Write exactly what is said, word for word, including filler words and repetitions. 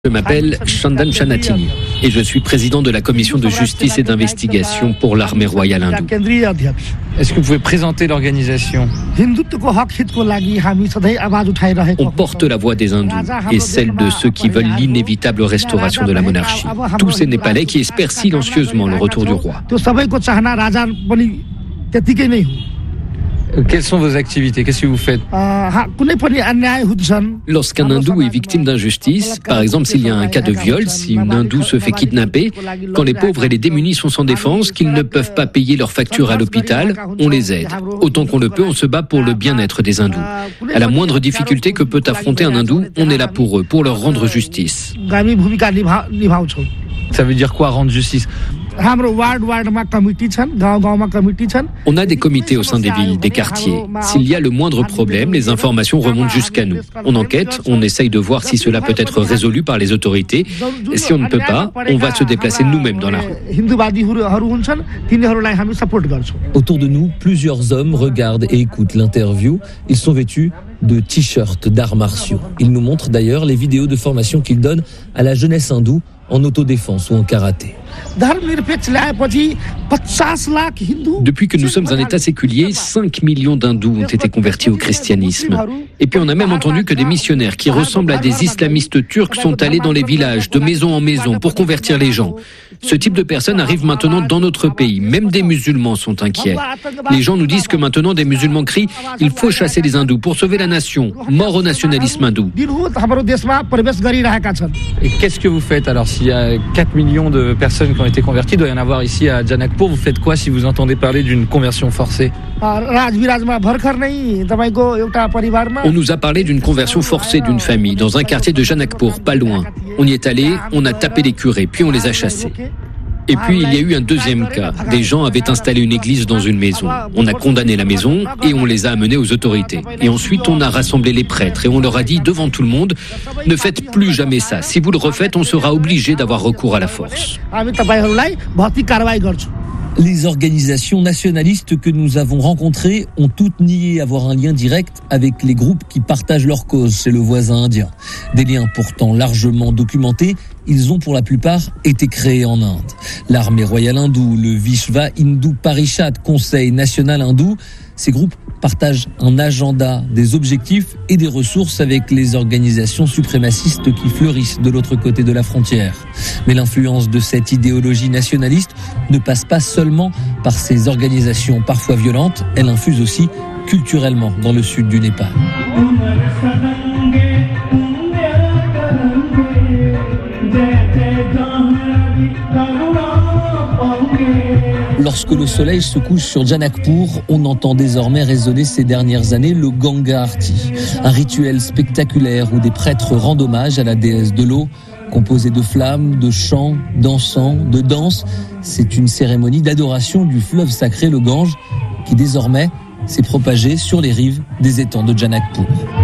Je m'appelle Chandan Chanatini et je suis président de la commission de justice et d'investigation pour l'armée royale hindoue. Est-ce que vous pouvez présenter l'organisation ? On porte la voix des hindous et celle de ceux qui veulent l'inévitable restauration de la monarchie. Tous ces Népalais qui espèrent silencieusement le retour du roi. Quelles sont vos activités ? Qu'est-ce que vous faites ? Lorsqu'un hindou est victime d'injustice, par exemple s'il y a un cas de viol, si une hindoue se fait kidnapper, quand les pauvres et les démunis sont sans défense, qu'ils ne peuvent pas payer leurs factures à l'hôpital, on les aide. Autant qu'on le peut, on se bat pour le bien-être des hindous. À la moindre difficulté que peut affronter un hindou, on est là pour eux, pour leur rendre justice. Ça veut dire quoi, rendre justice ? On a des comités au sein des villes, des quartiers. S'il y a le moindre problème, les informations remontent jusqu'à nous. On enquête, on essaye de voir si cela peut être résolu par les autorités. Et si on ne peut pas, on va se déplacer nous-mêmes dans la rue. Autour de nous, plusieurs hommes regardent et écoutent l'interview. Ils sont vêtus de t-shirts d'arts martiaux. Ils nous montrent d'ailleurs les vidéos de formation qu'ils donnent à la jeunesse hindoue en autodéfense ou en karaté. Depuis que nous sommes un État séculier, cinq millions d'hindous ont été convertis au christianisme. Et puis on a même entendu que des missionnaires qui ressemblent à des islamistes turcs sont allés dans les villages, de maison en maison, pour convertir les gens. Ce type de personnes arrive maintenant dans notre pays. Même des musulmans sont inquiets. Les gens nous disent que maintenant des musulmans crient « Il faut chasser les hindous pour sauver la nation. Mort au nationalisme hindou ». Et qu'est-ce que vous faites alors s'il y a quatre millions de personnes qui ont été converties, il doit y en avoir ici à Janakpur. Vous faites quoi si vous entendez parler d'une conversion forcée ? On nous a parlé d'une conversion forcée d'une famille dans un quartier de Janakpur, pas loin. On y est allé, on a tapé les curés, puis on les a chassés. Et puis il y a eu un deuxième cas. Des gens avaient installé une église dans une maison. On a condamné la maison et on les a amenés aux autorités. Et ensuite on a rassemblé les prêtres et on leur a dit devant tout le monde « Ne faites plus jamais ça. Si vous le refaites, on sera obligé d'avoir recours à la force. » Les organisations nationalistes que nous avons rencontrées ont toutes nié avoir un lien direct avec les groupes qui partagent leur cause chez le voisin indien. Des liens pourtant largement documentés, ils ont pour la plupart été créés en Inde. L'armée royale hindoue, le Vishva Hindu Parishad, Conseil national hindou, ces groupes partagent un agenda, des objectifs et des ressources avec les organisations suprémacistes qui fleurissent de l'autre côté de la frontière. Mais l'influence de cette idéologie nationaliste ne passe pas seulement par ces organisations parfois violentes, elle infuse aussi culturellement dans le sud du Népal. Lorsque le soleil se couche sur Janakpur, on entend désormais résonner ces dernières années le Ganga Arti, un rituel spectaculaire où des prêtres rendent hommage à la déesse de l'eau, composé de flammes, de chants, d'encens, de danses. C'est une cérémonie d'adoration du fleuve sacré, le Gange, qui désormais s'est propagé sur les rives des étangs de Janakpur.